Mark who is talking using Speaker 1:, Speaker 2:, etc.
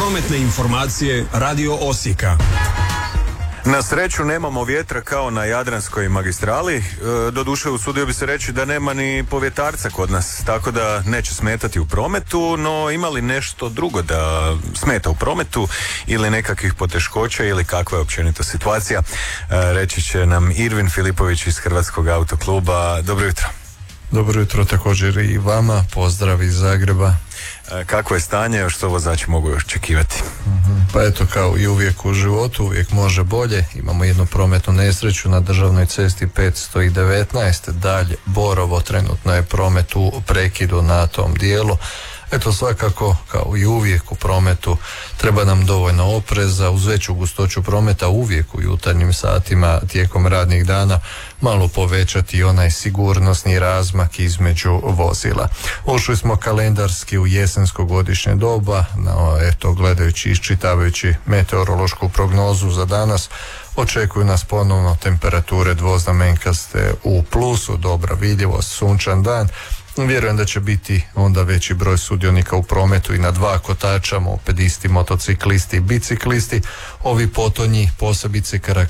Speaker 1: Prometne informacije Radio Osijeka.
Speaker 2: Na sreću nemamo vjetra kao na Jadranskoj magistrali, doduše usudio bi se reći da nema ni povjetarca kod nas, tako da neće smetati u prometu, no ima li nešto drugo da smeta u prometu ili nekakvih poteškoća ili kakva je općenito situacija, reći će nam Irvin Filipović iz Hrvatskog autokluba. Dobro jutro.
Speaker 3: Dobro jutro također i vama, pozdrav iz Zagreba.
Speaker 2: Kako je stanje, što vozači mogu očekivati?
Speaker 3: Pa eto, kao i uvijek u životu, uvijek može bolje. Imamo jednu prometnu nesreću na državnoj cesti 519, dalje Borovo, trenutno je promet u prekidu na tom dijelu. Eto, svakako, kao i uvijek u prometu, treba nam dovoljno opreza, uz veću gustoću prometa uvijek u jutarnjim satima tijekom radnih dana malo povećati onaj sigurnosni razmak između vozila. Ušli smo kalendarski u jesensko godišnje doba, no eto, gledajući i iščitavajući meteorološku prognozu za danas, očekuju nas ponovno temperature dvoznamenkaste u plusu, dobra vidljivost, sunčan dan. Vjerujem da će biti onda veći broj sudionika u prometu i na dva kotača, mopedisti, motociklisti i biciklisti. Ovi potonji posebice